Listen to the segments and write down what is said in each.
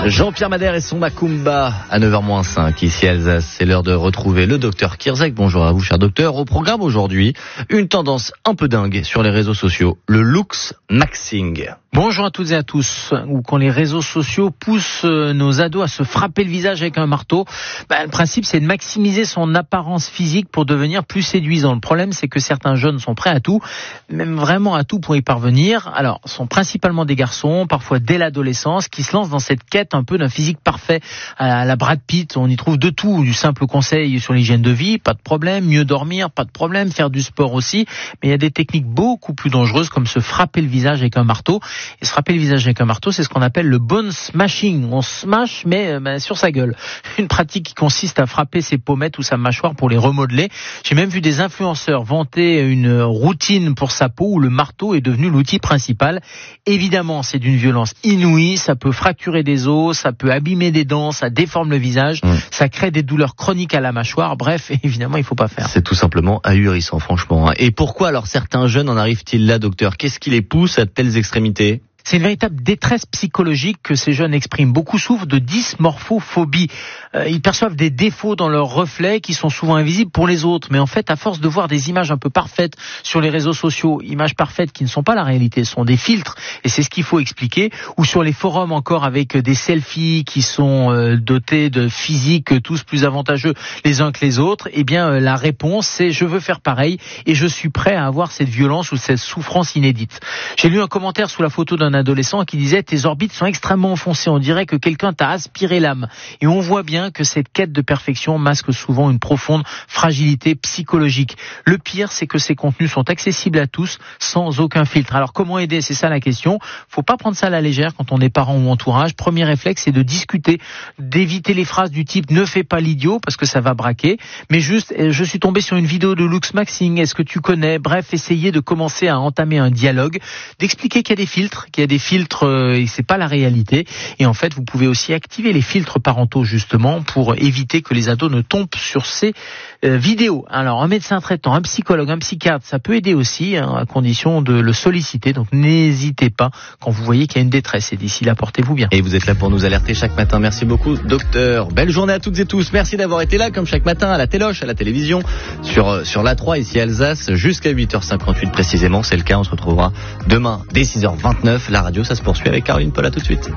Jean-Pierre Madère et son Macumba à 9h-5 ici à Alsace. C'est l'heure de retrouver le docteur Kierzek. Bonjour à vous, cher docteur. Au programme aujourd'hui, une tendance un peu dingue sur les réseaux sociaux, le looks maxing. Bonjour à toutes et à tous. Ou quand les réseaux sociaux poussent nos ados à se frapper le visage avec un marteau, le principe c'est de maximiser son apparence physique pour devenir plus séduisant. Le problème c'est que certains jeunes sont prêts à tout, même vraiment à tout pour y parvenir. Alors, sont principalement des garçons, parfois dès l'adolescence, qui se lancent dans cette quête un peu d'un physique parfait à la Brad Pitt. On y trouve de tout, du simple conseil sur l'hygiène de vie, pas de problème, mieux dormir, pas de problème, faire du sport aussi. Mais il y a des techniques beaucoup plus dangereuses comme se frapper le visage avec un marteau. Et se frapper le visage avec un marteau, c'est ce qu'on appelle le bone smashing. On smash, mais sur sa gueule. Une pratique qui consiste à frapper ses pommettes ou sa mâchoire pour les remodeler. J'ai même vu des influenceurs vanter une routine pour sa peau où le marteau est devenu l'outil principal. Évidemment, c'est d'une violence inouïe. Ça peut fracturer des os, ça peut abîmer des dents, ça déforme le visage, ça crée des douleurs chroniques à la mâchoire. Bref, évidemment, il faut pas faire. C'est tout simplement ahurissant, franchement. Et pourquoi alors certains jeunes en arrivent-ils là, docteur? Qu'est-ce qui les pousse à de telles extrémités? C'est une véritable détresse psychologique que ces jeunes expriment. Beaucoup souffrent de dysmorphophobie. Ils perçoivent des défauts dans leurs reflets qui sont souvent invisibles pour les autres. Mais en fait, à force de voir des images un peu parfaites sur les réseaux sociaux, images parfaites qui ne sont pas la réalité, ce sont des filtres, et c'est ce qu'il faut expliquer, ou sur les forums encore avec des selfies qui sont dotés de physiques tous plus avantageux les uns que les autres, eh bien la réponse c'est je veux faire pareil et je suis prêt à avoir cette violence ou cette souffrance inédite. J'ai lu un commentaire sous la photo d'un adolescent qui disait « Tes orbites sont extrêmement enfoncées, on dirait que quelqu'un t'a aspiré l'âme ». Et on voit bien que cette quête de perfection masque souvent une profonde fragilité psychologique. Le pire, c'est que ces contenus sont accessibles à tous sans aucun filtre. Alors comment aider? C'est ça la question. Faut pas prendre ça à la légère quand on est parent ou entourage. Premier réflexe, c'est de discuter, d'éviter les phrases du type « Ne fais pas l'idiot » parce que ça va braquer. Mais juste, je suis tombé sur une vidéo de looks maxing, est-ce que tu connais? Bref, essayez de commencer à entamer un dialogue, d'expliquer qu'il y a des filtres, qu'il y a des filtres et c'est pas la réalité. Et en fait, vous pouvez aussi activer les filtres parentaux justement pour éviter que les ados ne tombent sur ces vidéos. Alors, un médecin traitant, un psychologue, un psychiatre, ça peut aider aussi à condition de le solliciter. Donc, n'hésitez pas quand vous voyez qu'il y a une détresse. Et d'ici là, portez-vous bien. Et vous êtes là pour nous alerter chaque matin. Merci beaucoup, docteur. Belle journée à toutes et tous. Merci d'avoir été là comme chaque matin à la téloche, à la télévision, sur l'A3 ici à Alsace jusqu'à 8h58 précisément. C'est le cas. On se retrouvera demain dès 6h29. La radio, ça se poursuit avec Caroline Paul. À tout de suite.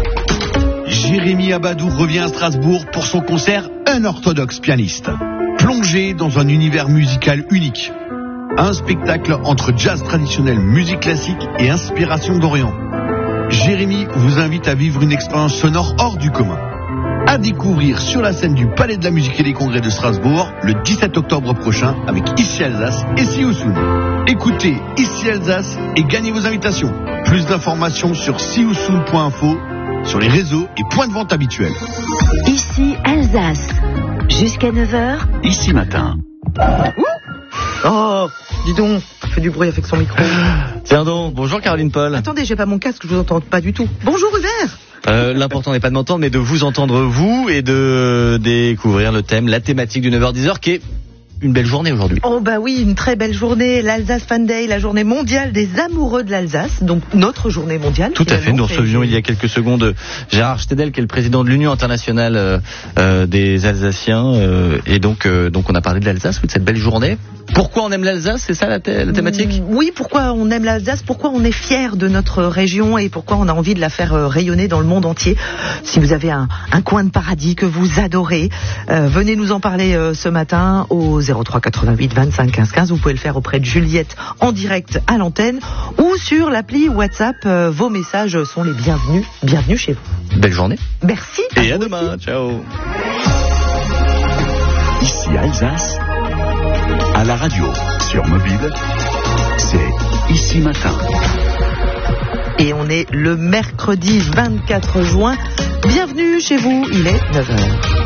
Jérémy Abadou revient à Strasbourg pour son concert Un orthodoxe pianiste. Plongé dans un univers musical unique. Un spectacle entre jazz traditionnel, musique classique et inspiration d'Orient. Jérémy vous invite à vivre une expérience sonore hors du commun. À découvrir sur la scène du Palais de la Musique et des Congrès de Strasbourg le 17 octobre prochain avec Ici Alsace et Sioussoun. Écoutez Ici Alsace et gagnez vos invitations. Plus d'informations sur sioussoun.info, sur les réseaux et points de vente habituels. Ici Alsace, jusqu'à 9h. Ici matin. Oh, dis donc, il fait du bruit avec son micro. Tiens donc, bonjour Caroline Paul. Attendez, j'ai pas mon casque, je vous entends pas du tout. Bonjour Hubert. L'important n'est pas de m'entendre, mais de vous entendre vous et de découvrir le thème, la thématique du 9h-10h qui est une belle journée aujourd'hui. Oh bah oui, une très belle journée, l'Alsace Fan Day, la journée mondiale des amoureux de l'Alsace, donc notre journée mondiale. Tout à fait, nous recevions il y a quelques secondes Gérard Stedel qui est le président de l'Union internationale des Alsaciens et donc on a parlé de l'Alsace, de cette belle journée. Pourquoi on aime l'Alsace, c'est ça la thématique? Oui, pourquoi on aime l'Alsace, pourquoi on est fier de notre région et pourquoi on a envie de la faire rayonner dans le monde entier. Si vous avez un coin de paradis que vous adorez, venez nous en parler ce matin au 03 88 25 15 15. Vous pouvez le faire auprès de Juliette en direct à l'antenne ou sur l'appli WhatsApp. Vos messages sont les bienvenus. Bienvenue chez vous. Belle journée. Merci. Et à demain. Ciao. Ici Alsace, à la radio, sur mobile, c'est Ici Matin. Et on est le mercredi 24 juin. Bienvenue chez vous, il est 9h.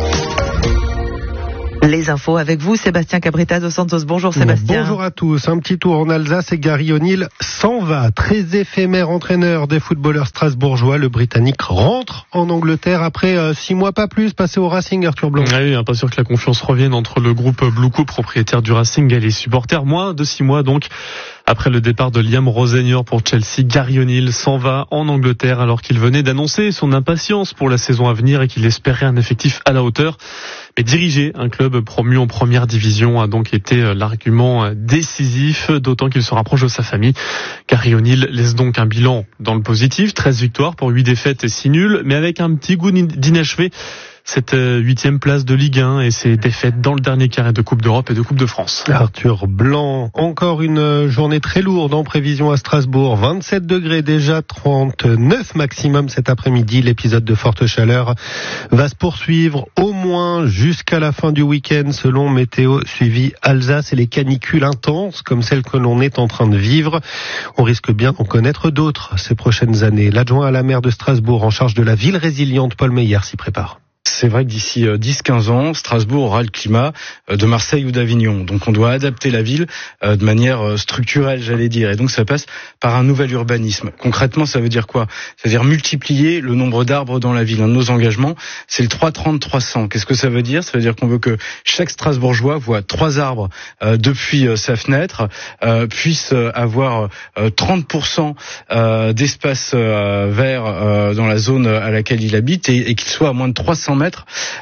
Les infos avec vous, Sébastien Cabrita dos Santos. Bonjour Sébastien. Bonjour à tous. Un petit tour en Alsace et Gary O'Neill s'en va. Très éphémère entraîneur des footballeurs strasbourgeois. Le Britannique rentre en Angleterre après 6 mois, pas plus, passé au Racing, Arthur Blanc. Oui, pas sûr que la confiance revienne entre le groupe Blue Co, propriétaire du Racing, et les supporters. Moins de 6 mois donc Après le départ de Liam Rosenior pour Chelsea, Gary O'Neill s'en va en Angleterre alors qu'il venait d'annoncer son impatience pour la saison à venir et qu'il espérait un effectif à la hauteur. Mais diriger un club promu en première division a donc été l'argument décisif, d'autant qu'il se rapproche de sa famille. Gary O'Neill laisse donc un bilan dans le positif, 13 victoires pour 8 défaites et 6 nuls, mais avec un petit goût d'inachevé. Cette 8e place de Ligue 1 et ses défaites dans le dernier carré de Coupe d'Europe et de Coupe de France. Arthur Blanc, encore une journée très lourde en prévision à Strasbourg. 27 degrés déjà, 39 maximum cet après-midi. L'épisode de forte chaleur va se poursuivre au moins jusqu'à la fin du week-end selon Météo Suivi Alsace, et les canicules intenses comme celles que l'on est en train de vivre. On risque bien d'en connaître d'autres ces prochaines années. L'adjoint à la maire de Strasbourg en charge de la ville résiliente, Paul Meyer, s'y prépare. C'est vrai que d'ici 10-15 ans, Strasbourg aura le climat de Marseille ou d'Avignon. Donc on doit adapter la ville de manière structurelle, j'allais dire. Et donc ça passe par un nouvel urbanisme. Concrètement, ça veut dire quoi ? Ça veut dire multiplier le nombre d'arbres dans la ville. Un de nos engagements, c'est le 330-300. Qu'est-ce que ça veut dire ? Ça veut dire qu'on veut que chaque Strasbourgeois voit 3 arbres depuis sa fenêtre, puisse avoir 30% d'espace vert dans la zone à laquelle il habite et qu'il soit à moins de 300 mètres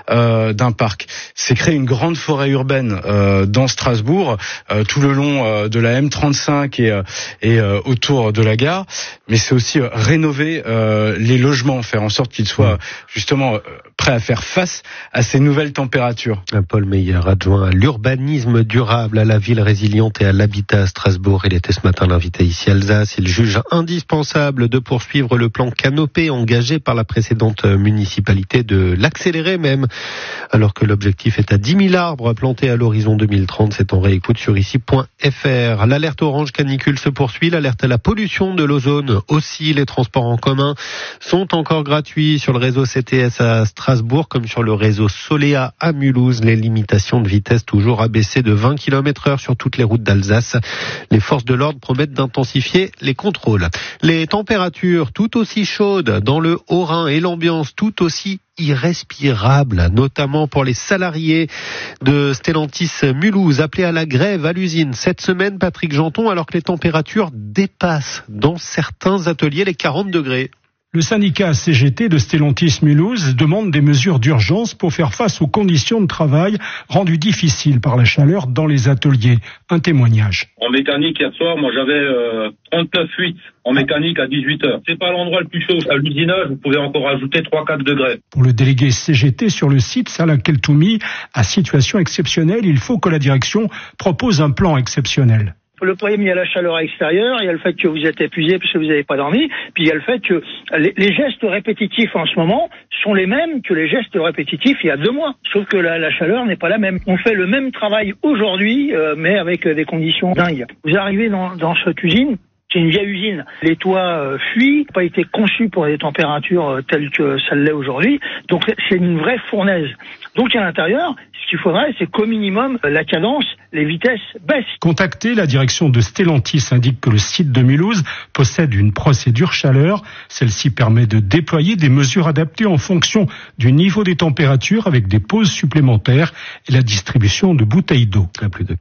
d'un parc. C'est créer une grande forêt urbaine dans Strasbourg, tout le long de la M35 et autour de la gare, mais c'est aussi rénover les logements, faire en sorte qu'ils soient justement prêts à faire face à ces nouvelles températures. Paul Meyer, adjoint à l'urbanisme durable, à la ville résiliente et à l'habitat à Strasbourg. Il était ce matin l'invité ici à Alsace. Il juge indispensable de poursuivre le plan Canopé engagé par la précédente municipalité, de l'accélérer même, alors que l'objectif est à 10 000 arbres plantés à l'horizon 2030. C'est en réécoute sur ici.fr. L'alerte orange canicule se poursuit, l'alerte à la pollution de l'ozone aussi. Les transports en commun sont encore gratuits sur le réseau CTS à Strasbourg comme sur le réseau Solea à Mulhouse. Les limitations de vitesse toujours abaissées de 20 km/h sur toutes les routes d'Alsace. Les forces de l'ordre promettent d'intensifier les contrôles. Les températures tout aussi chaudes dans le Haut-Rhin et l'ambiance tout aussi irrespirable, notamment pour les salariés de Stellantis Mulhouse, appelés à la grève à l'usine cette semaine, Patrick Janton, alors que les températures dépassent dans certains ateliers les 40 degrés. Le syndicat CGT de Stellantis Mulhouse demande des mesures d'urgence pour faire face aux conditions de travail rendues difficiles par la chaleur dans les ateliers. Un témoignage. En mécanique, hier soir, moi j'avais 39,8 en mécanique à 18h. C'est pas l'endroit le plus chaud. À l'usinage, vous pouvez encore ajouter 3-4 degrés. Pour le délégué CGT sur le site, Salah Keltoumi, à situation exceptionnelle, il faut que la direction propose un plan exceptionnel. Le problème, il y a la chaleur à l'extérieur, il y a le fait que vous êtes épuisé parce que vous n'avez pas dormi, puis il y a le fait que les gestes répétitifs en ce moment sont les mêmes que les gestes répétitifs il y a 2 mois. Sauf que la chaleur n'est pas la même. On fait le même travail aujourd'hui, mais avec des conditions dingues. Vous arrivez dans cette usine, c'est une vieille usine. Les toits fuient, pas été conçus pour des températures telles que ça l'est aujourd'hui. Donc c'est une vraie fournaise. Donc à l'intérieur, ce qu'il faudrait, c'est qu'au minimum, la cadence, les vitesses baissent. Contacté, la direction de Stellantis indique que le site de Mulhouse possède une procédure chaleur. Celle-ci permet de déployer des mesures adaptées en fonction du niveau des températures avec des pauses supplémentaires et la distribution de bouteilles d'eau. Plus de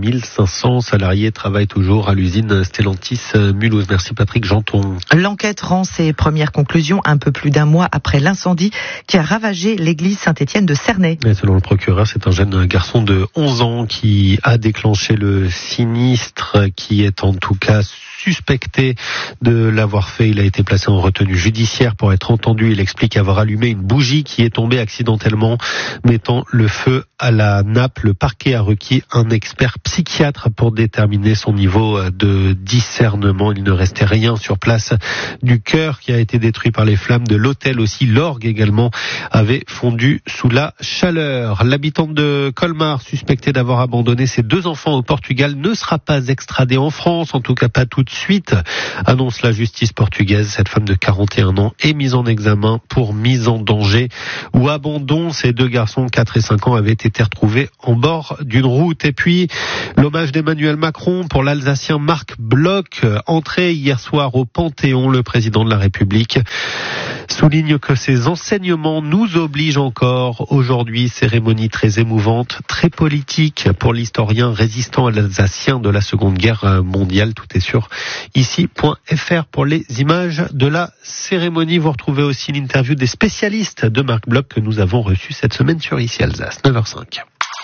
4500 salariés travaillent toujours à l'usine Stellantis Mulhouse. Merci Patrick Janton. L'enquête rend ses premières conclusions un peu plus d'1 mois après l'incendie qui a ravagé l'église Saint-Étienne de Cernay. Et selon le procureur, c'est un jeune garçon de 11 ans qui a déclenché le sinistre, qui est en tout cas suspecté de l'avoir fait. Il a été placé en retenue judiciaire pour être entendu. Il explique avoir allumé une bougie qui est tombée accidentellement, mettant le feu à la nappe. Le parquet a requis un expert psychiatre pour déterminer son niveau de discernement. Il ne restait rien sur place du chœur qui a été détruit par les flammes de l'hôtel aussi. L'orgue également avait fondu sous la chaleur. L'habitante de Colmar, suspectée d'avoir abandonné ses 2 enfants au Portugal, ne sera pas extradée en France, en tout cas pas tout de suite, annonce la justice portugaise. Cette femme de 41 ans est mise en examen pour mise en danger ou abandon. Ces 2 garçons, 4 et 5 ans, avaient été retrouvés en bord d'une route. Et puis, l'hommage d'Emmanuel Macron pour l'Alsacien Marc Bloch, entré hier soir au Panthéon. Le président de la République souligne que ces enseignements nous obligent encore aujourd'hui. Cérémonie très émouvante, très politique pour l'historien résistant alsacien de la Seconde Guerre mondiale. Tout est sur ici.fr pour les images de la cérémonie. Vous retrouvez aussi l'interview des spécialistes de Marc Bloch que nous avons reçu cette semaine sur Ici Alsace, 9h05.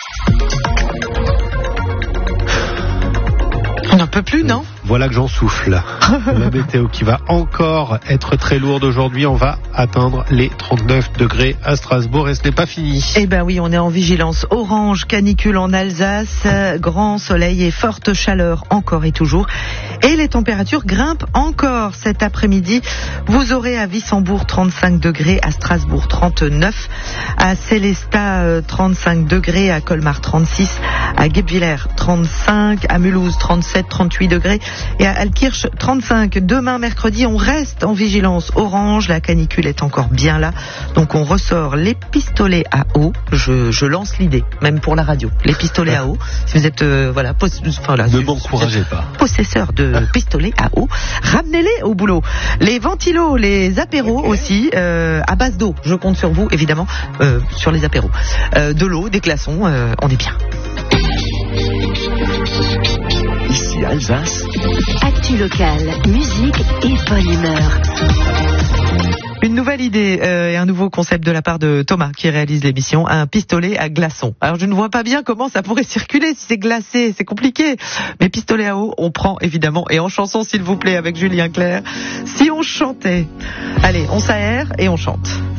On n'en peut plus, non ? Voilà que j'en souffle. La météo qui va encore être très lourde aujourd'hui. On va atteindre les 39 degrés à Strasbourg et ce n'est pas fini. Eh ben oui, on est en vigilance orange, canicule en Alsace, grand soleil et forte chaleur encore et toujours. Et les températures grimpent encore cet après-midi. Vous aurez à Wissembourg 35 degrés, à Strasbourg 39, à Sélestat 35 degrés, à Colmar 36, à Guebwiller 35, à Mulhouse 37, 38 degrés et à Altkirch 35. Demain mercredi, on reste en vigilance orange, la canicule est encore bien là. Donc on ressort les pistolets à eau. Je lance l'idée, même pour la radio. Les pistolets à eau. Si vous êtes ne m'encouragez pas. Possesseur de pistolets à eau, ramenez-les au boulot. Les ventilos, les apéros aussi, à base d'eau. Je compte sur vous, évidemment, sur les apéros. De l'eau, des glaçons, on est bien. Ici Alsace. Actu locale, musique et bonne humeur. Une nouvelle idée et un nouveau concept de la part de Thomas qui réalise l'émission, un pistolet à glaçons. Alors je ne vois pas bien comment ça pourrait circuler si c'est glacé, c'est compliqué. Mais pistolet à eau, on prend évidemment. Et en chanson s'il vous plaît avec Julien Clerc, si on chantait. Allez, on s'aère et on chante.